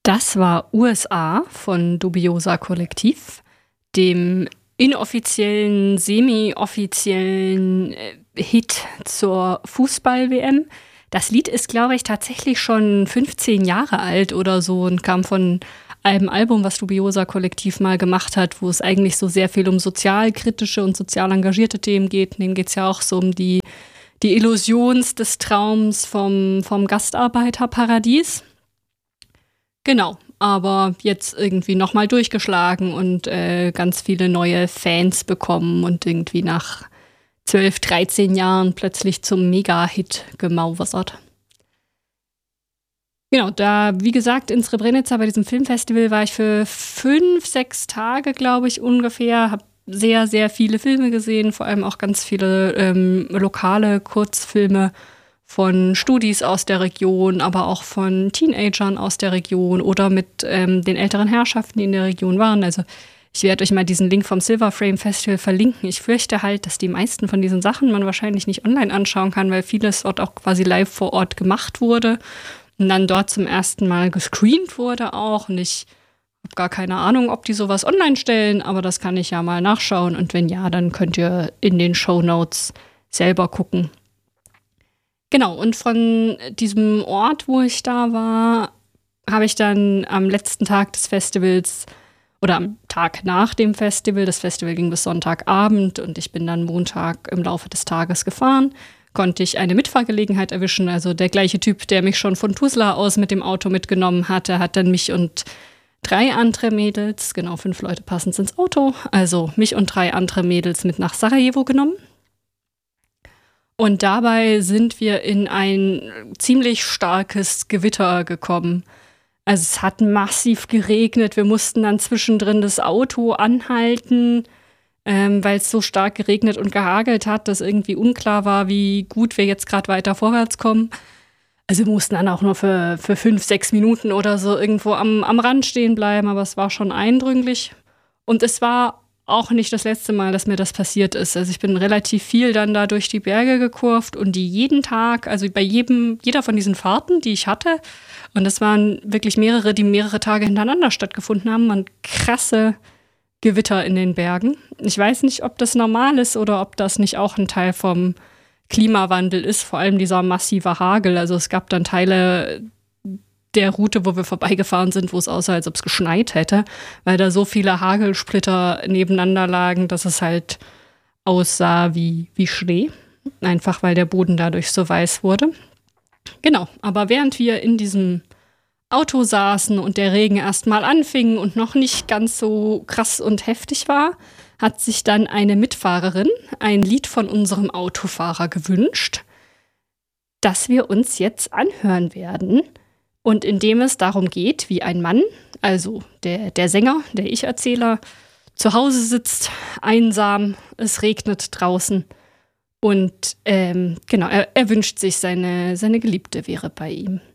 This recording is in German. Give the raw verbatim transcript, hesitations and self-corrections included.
Das war U S A von Dubiosa Kollektiv, dem inoffiziellen, semi-offiziellen äh, Hit zur Fußball-W M. Das Lied ist, glaube ich, tatsächlich schon fünfzehn Jahre alt oder so und kam von einem Album, was Dubiosa Kollektiv mal gemacht hat, wo es eigentlich so sehr viel um sozialkritische und sozial engagierte Themen geht. In dem geht es ja auch so um die, die Illusion des Traums vom, vom Gastarbeiterparadies. Genau, aber jetzt irgendwie nochmal durchgeschlagen und äh, ganz viele neue Fans bekommen und irgendwie nach zwölf, dreizehn Jahren plötzlich zum Mega-Hit gemausert. Genau, da, wie gesagt, in Srebrenica bei diesem Filmfestival war ich für fünf, sechs Tage, glaube ich, ungefähr. Habe sehr, sehr viele Filme gesehen, vor allem auch ganz viele ähm, lokale Kurzfilme von Studis aus der Region, aber auch von Teenagern aus der Region oder mit ähm, den älteren Herrschaften, die in der Region waren. Also ich werde euch mal diesen Link vom Silver Frame Festival verlinken. Ich fürchte halt, dass die meisten von diesen Sachen man wahrscheinlich nicht online anschauen kann, weil vieles dort auch quasi live vor Ort gemacht wurde und dann dort zum ersten Mal gescreent wurde auch. Und ich habe gar keine Ahnung, ob die sowas online stellen, aber das kann ich ja mal nachschauen. Und wenn ja, dann könnt ihr in den Shownotes selber gucken. Genau, und von diesem Ort, wo ich da war, habe ich dann am letzten Tag des Festivals oder am Tag nach dem Festival, das Festival ging bis Sonntagabend und ich bin dann Montag im Laufe des Tages gefahren, konnte ich eine Mitfahrgelegenheit erwischen. Also der gleiche Typ, der mich schon von Tuzla aus mit dem Auto mitgenommen hatte, hat dann mich und drei andere Mädels, genau fünf Leute passend ins Auto, also mich und drei andere Mädels mit nach Sarajevo genommen. Und dabei sind wir in ein ziemlich starkes Gewitter gekommen. Also es hat massiv geregnet. Wir mussten dann zwischendrin das Auto anhalten, ähm, weil es so stark geregnet und gehagelt hat, dass irgendwie unklar war, wie gut wir jetzt gerade weiter vorwärts kommen. Also wir mussten dann auch nur für, für fünf, sechs Minuten oder so irgendwo am, am Rand stehen bleiben, aber es war schon eindrücklich. Und es war auch nicht das letzte Mal, dass mir das passiert ist. Also ich bin relativ viel dann da durch die Berge gekurvt und die jeden Tag, also bei jedem, jeder von diesen Fahrten, die ich hatte, und das waren wirklich mehrere, die mehrere Tage hintereinander stattgefunden haben, waren krasse Gewitter in den Bergen. Ich weiß nicht, ob das normal ist oder ob das nicht auch ein Teil vom Klimawandel ist, vor allem dieser massive Hagel. Also es gab dann Teile der Route, wo wir vorbeigefahren sind, wo es aussah, als ob es geschneit hätte, weil da so viele Hagelsplitter nebeneinander lagen, dass es halt aussah wie, wie Schnee. Einfach, weil der Boden dadurch so weiß wurde. Genau, aber während wir in diesem Auto saßen und der Regen erst mal anfing und noch nicht ganz so krass und heftig war, hat sich dann eine Mitfahrerin ein Lied von unserem Autofahrer gewünscht, das wir uns jetzt anhören werden. Und in dem es darum geht, wie ein Mann, also der, der Sänger, der Ich-Erzähler, zu Hause sitzt, einsam, es regnet draußen und ähm, genau, er, er wünscht sich, seine, seine Geliebte wäre bei ihm.